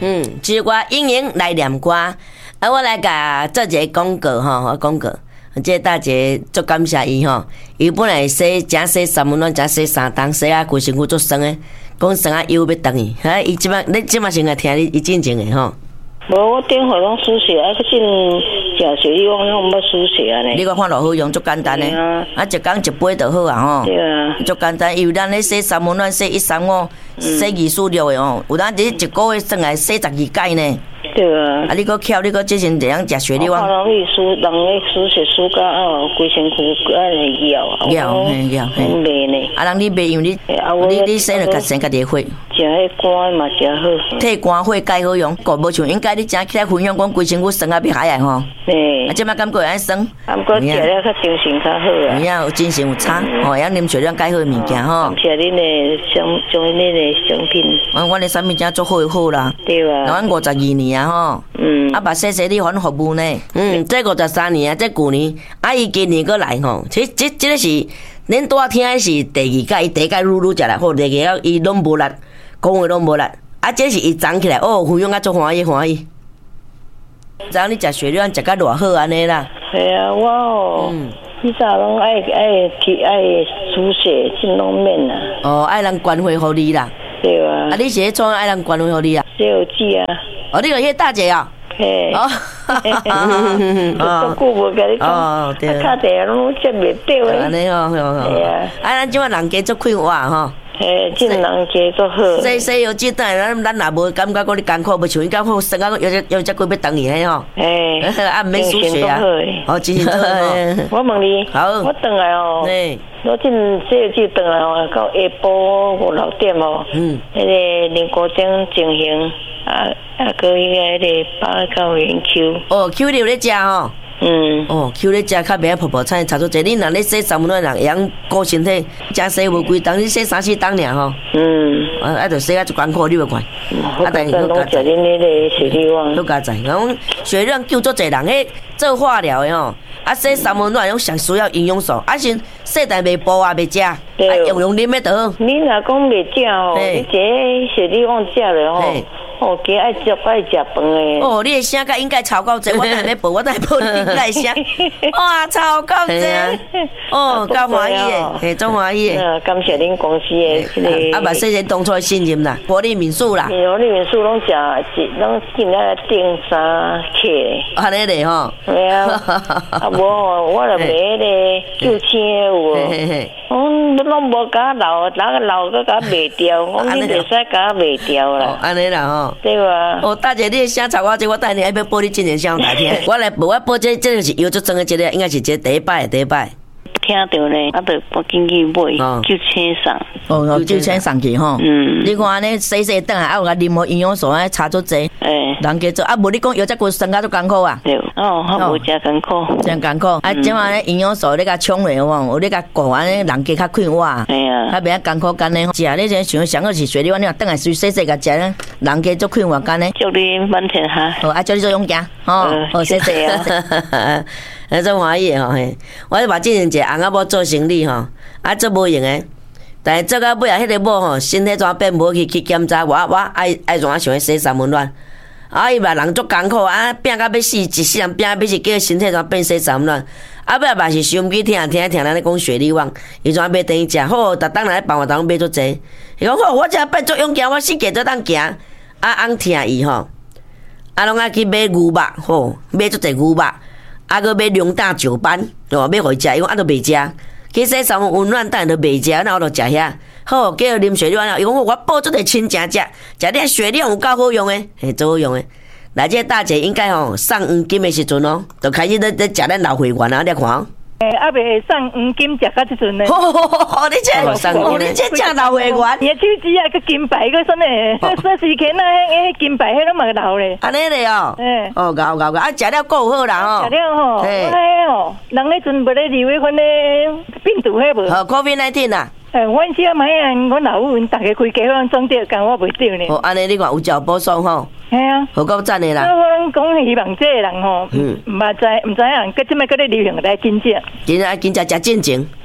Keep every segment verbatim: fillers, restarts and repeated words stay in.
嗯，其实我英英来念歌，啊，我来甲做一个广告吼，广告。这个大姐足感谢伊吼，伊本来洗真洗三温暖，真洗三冬，洗啊规身躯足酸诶，讲酸啊油要等伊，哈，伊即摆你即摆先来听你伊进前诶吼。 无，我电话拢输血，啊，去进食水你讲拢要输血啊咧。 你个看落好用，足简单诶，啊，一工一杯就好啊吼。 对啊。 足简单，因为咱咧洗三温暖，洗一三五，洗二四六诶吼，有当你一个月算来洗十二届呢。 对啊。 啊，你搁巧，你搁之前这样食雪梨湾。 我人去输，人咧输血输到啊，规身躯啊会咬啊。 咬嘿咬嘿。 袂呢。 啊，人你袂因为你，你你洗了甲生家己血。 食迄肝嘛食好。 替肝血介好用，个无像应该你正起来分享讲规身躯酸啊要海啊吼。 嘿。 啊，即摆感觉会安酸。 啊，毋过食了较精神较好啊。 有影有精神有差，吼，要啉血量介好诶物件吼。 感谢恁诶商，种恁诶商品。 阮阮诶产品真足好好啦。对啊。阮五十二年啊吼。嗯。啊，把谢谢你反服务呢。嗯，这五十三年啊，这旧年，啊，伊今年搁来吼。其实这这个是恁拄仔听诶是第二届，伊第一届愈愈食来好，第二届伊拢无力，讲话拢无力。啊，这是伊长起来，哦，分享啊足欢喜欢喜。昨昏你食雪卵食甲偌好安尼啦。 系啊，我哦，嗯，你早拢爱爱去爱输血，进拢免啦。 哦，爱人关怀互你啦。对啊。啊，你是咧创爱人关怀互你啊？ 有记啊。哦， 你个迄大姐啊？嘿。哦。 哦。久无甲你讲。哦，对。啊，打电话拢接袂到诶。安尼哦，好好。系啊。 啊，咱即摆人家足快活吼。 嘿，即人家足好。 洗洗油脂等下，咱咱也无感觉讲你艰苦，无像伊甲好生啊，有只有只几要等伊嘿吼。嘿。啊，毋免输血啊。哦，精神好吼。 我问你。好。我转来哦。嘿。我进洗油脂转来哦，到下晡五六点哦。嗯。迄个林国忠情形，啊啊，搁迄个迄个八九元 Q。 哦 ，Q 你有咧食吼？嗯，哦 ，Q 咧食较袂泡泡菜，差足济。你若咧洗三温暖人会晓顾身体，食洗无几当，你洗三四当尔吼。嗯，啊，啊，着洗啊，足艰苦，你袂管。 啊，但是拢食恁迄个雪莉旺。 都加在，讲雪莉旺救足济人，迄做化疗的吼。啊，洗三温暖用上需要营养素，啊，先洗但袂补啊，袂食，啊，用用啉的就好。 你若讲袂食吼，你这雪莉旺食了吼。哦，加爱食爱食饭诶。 哦，你诶声甲应该超够济，我等下要报，我等下报你应该声。哇，超够济！哦，够欢喜诶，嘿，足欢喜诶。 感谢恁公司诶， 迄个。啊，嘛，谢谢当初诶信任啦，活力民宿啦。 活力民宿拢食，拢进来订三客。 安尼咧吼。 系啊。啊无吼，我著买迄个九千诶有无？我拢无甲留，哪个留个甲卖掉？我恁袂使甲卖掉啦。 安尼啦吼。 对啊。 哦，大姐，你的声吵我这，我等下要报你今年声大听。我来报，我报这这个是有足装的，这个应该是这第一摆，第一摆。 听到咧，啊，就赶紧去买九千送。 哦，九千送去吼。嗯。你看安尼洗洗等下，啊有甲任何营养素啊差足济。诶。人家做啊，无你讲药这骨生甲足艰苦啊。 对。哦，我无真艰苦。 真艰苦。啊，即马咧营养素你甲冲落吼，有你甲顾安尼，人家较快活。系啊。较袂啊艰苦干呢。食你这想上个是水里碗，你话等下水洗洗甲食咧，人家足快活干呢。 祝你满天下。 好，啊，祝你做勇敢。哦。好，谢谢啊。啊，做欢喜吼嘿！我是把之前一个翁仔某做生理吼，啊做无用诶，但是做到尾啊，迄个某吼身体怎变无去去检查，我我爱爱怎啊想要洗三温暖，啊伊嘛人足艰苦，啊拼到要死，一世人拼到要死，叫身体怎变洗三温暖，啊尾嘛是收音机听听听咱咧讲雪莉旺，伊怎买等伊食，好，逐当来办活动买足济，伊讲好，我这变足勇敢，我四界做当行，啊翁听伊吼，啊拢爱去买牛肉，吼买足济牛肉。啊，搁买龙胆石斑，哦，要互伊食，伊讲啊都袂食。去洗三温暖，等下都袂食，那我就食遐。好，叫啉雪莉丸了。伊讲我报足个亲情食，食点雪莉有够好用诶，嘿，足好用诶。来，这大姐应该吼送黄金诶时阵哦，就开始咧咧食咱老会员啊，你看哦。 诶，啊未送黄金食到即阵呢。 哦，你这，哦，你这正老会员。 伊手指啊，个金牌个什么？说时间啊，迄金牌迄拢嘛老咧。 安尼咧哦。诶。哦，搞搞搞，啊，食了够好啦吼。 食了吼，我迄吼，人迄阵无咧离婚迄个病毒迄无。 好 ，COVID 十九 啊。 诶，阮小妹啊，阮老母因逐个开家拢装着，但我袂着呢。 哦，安尼你看有照保送吼。 系啊。 好够赞的啦。 所以我讲希望这个人吼，嗯，毋捌知，毋知影，佮即摆佮咧流行来真正。 真啊，真正食正经。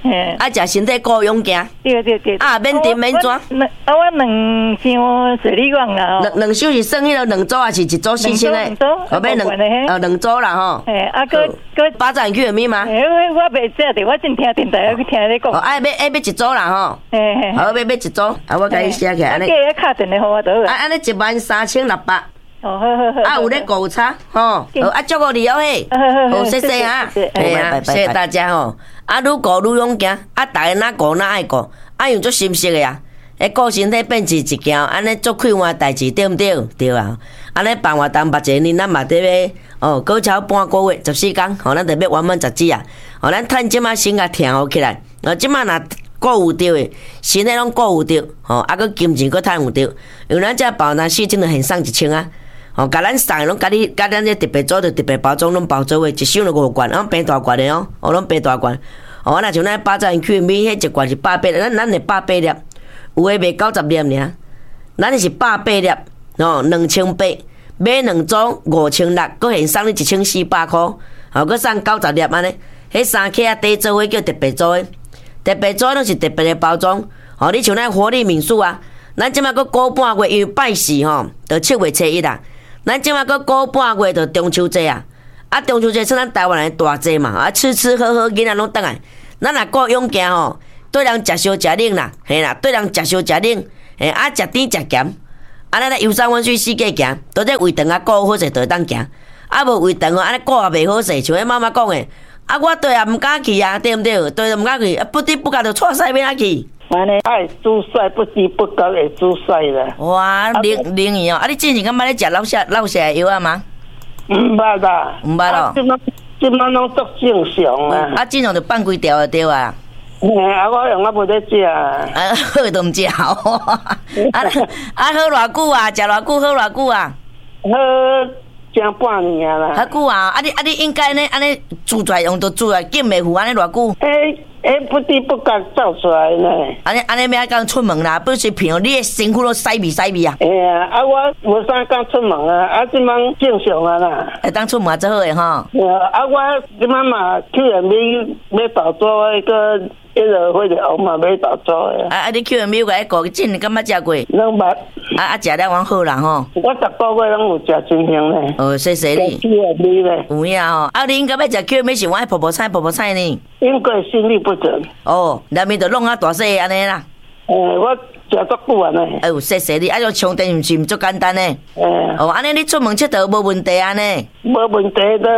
啊，食身体够勇行。 对对对。 啊，免甜免抓。 啊，我两箱水利网啦。 两两箱是算迄个两组还是一组四千诶？哦，买两哦两组啦吼。 嘿，啊，个个八站去咪嘛？ 诶，我我袂晓得，我正听电台去听你讲。 哦，爱买爱买一组啦吼。 嘿嘿。 好，买买一组，啊，我甲你写起来安尼。 个个敲电话互我倒。 啊，安尼一万三千六百。 哦，好好好。 啊，有咧购差吼，啊，祝福你哦嘿。好，谢谢啊，哎呀，谢谢大家吼。啊，愈顾愈勇行，啊，逐个哪顾哪爱顾，啊，用足心息的啊。诶，顾身体变是一件安尼足快活代志，对毋对？对啊。安尼办活动，目一个咱嘛得要哦，过超半个月十四天，吼，咱得要圆满十指啊。吼，咱趁即马先甲听好起来，哦，即马若顾有着的，身体拢顾有着，吼，啊，佮金钱佮趁有着，因为咱这包单四千就现送一千啊。哦，甲咱送的拢甲你甲咱这特别做着特别包装，拢包做伙，一箱就五罐，啊，平大罐的哦，哦，拢平大罐。哦，若像咱八十元去米，迄一罐是百八粒，咱咱是百八粒，有诶卖九十粒尔，咱是百八粒，哦，两千八，买两组五千六，佮现送你一千四百箍，哦，佮送九十粒安尼，迄三克啊底做伙叫特别做的，特别做拢是特别的包装。哦，你像咱活力民宿啊，咱即摆佮过半月，因为拜四吼，就七月初一啦。咱即摆搁过半月就中秋节啊，啊中秋节算咱台湾人大节嘛，啊吃吃喝喝囡仔拢倒来，咱若顾勇行吼，对人食烧食冷啦，嘿啦，对人食烧食冷，嘿啊食甜食咸，啊咱咧游山玩水四界行，倒这胃肠啊顾好势就会当行，啊无胃肠哦安尼顾也袂好势，像迄妈妈讲诶，啊我对啊毋敢去啊，对毋对？对毋敢去，啊不知不觉就错赛要哪去？ 安尼爱煮菜，不知不觉会煮菜啦。 哇，灵灵验哦！啊，你之前敢捌咧食老舍老舍药啊吗？ 毋捌啦， 毋捌咯。 即摆即摆拢足正常啊。 啊，正常就放几条就对啊。 嘿，啊，我用啊无咧食。 啊，好都毋食好。啊啊，好偌久啊？食偌久？好偌久啊？ 好，正半年啊啦。 好久啊！啊你啊你应该呢？安尼煮出来用都煮来，紧袂糊安尼偌久？ 诶。诶，不知不觉走出来呢。 安尼安尼，要敢出门啦，不是骗你的身躯都塞味塞味啊。 哎呀，啊我无啥敢出门啊，啊即摆正常啊啦。 会当出门最好诶吼。 啊，我即摆嘛去人民要投资迄个迄个迄个红嘛要投资诶。 啊啊，你去人民个迄个真你敢捌食过？ 拢捌。 啊啊，食了往好啦吼。 我十个月拢有食真香咧。 哦，谢谢你。 去人民咧。 有影吼，啊你应该要食去人民是我爱婆婆菜婆婆菜呢。 因为心力不准。 哦，内面就弄啊大细安尼啦。 诶，我食足久安尼。 哎呦，谢谢你，啊，种充电是毋是足简单呢？ 诶。 哦，安尼你出门佚佗无问题安尼。 无问题的。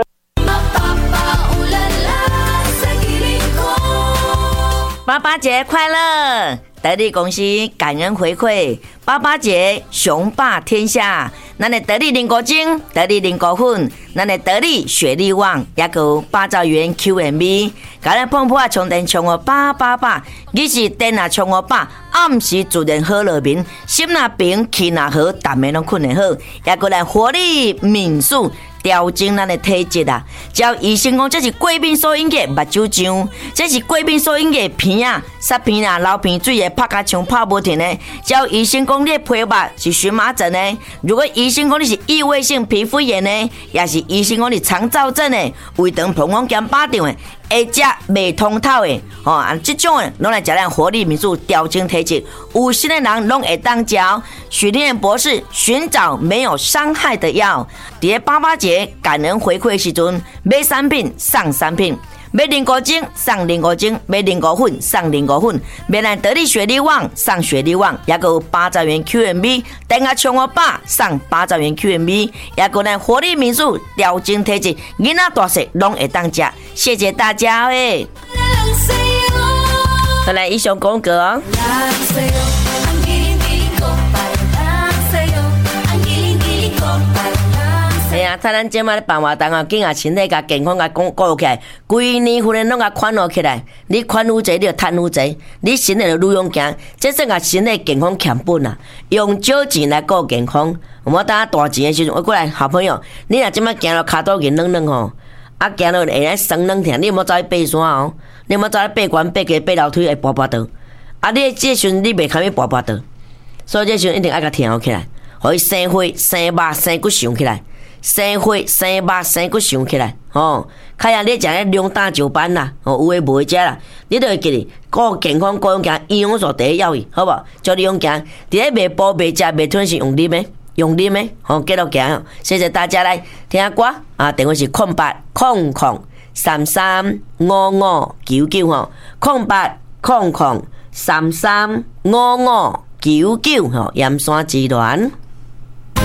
爸爸节快乐！得力公司感恩回馈，爸爸节雄霸天下。咱的得力零果精、得力零果粉，咱的得力雪力旺，也有八兆元 Q M B。甲咱碰破充电充我八八八，日时电啊充我八，暗时自然好落眠，心若平，气若好，逐暝拢困得好。也有咱活力民宿。调整咱的体质啊！照医生讲，这是过敏所引起目睭痒，这是过敏所引起鼻啊、塞鼻啊、流鼻水的，拍甲枪拍无停的。照医生讲，你的皮肤是荨麻疹的；如果医生讲你是异位性皮肤炎的，也是医生讲你肠燥症的、胃肠膨风兼巴掌的。会食未通透的，吼、哦、啊，这种的拢来食咱活力民宿调整体质，有心的人拢会当食。许立彦博士寻找没有伤害的药，伫八八节感恩回馈时阵，买三品送三品。买零果精送零果精，买零果粉送零果粉，买咱得力雪力旺送雪力旺，也有八十元 Q M B， 等下冲我爸送八十元 Q M B， 也有咱活力民宿调整体质，囡仔大细拢会当食，谢谢大家诶！再来一首歌歌哦。哎呀，睇咱即摆咧办活动啊，紧啊身体甲健康甲顾顾起来，规年份咧拢甲款落起来。你款愈济，你就趁愈济，你身体就愈勇行。这算甲身体健康欠本啊！用少钱来顾健康，我等下大钱的时阵，我过来好朋友，你若即摆行到骹肚硬软软吼，啊行到会来酸软疼，你莫走去爬山哦，你莫走去爬悬、爬低、爬楼梯会跋跋倒。啊，你这时阵你袂堪去跋跋倒，所以这时阵一定爱甲听好起来，互伊生火、生肉、生骨上起来。生火、生肉、生骨上起来，吼！ 吼，较样你食咧量大酒班啦，吼，有诶无诶食啦，你都会记哩，顾健康顾用行，营养素第一要义，好无？叫你用行，伫咧袂补袂食袂吞是用啉诶，用啉诶，吼，继续行。谢谢大家来听歌啊，电话是空八空空三三五五九九吼，空八空空三三五五九九吼，盐山之恋。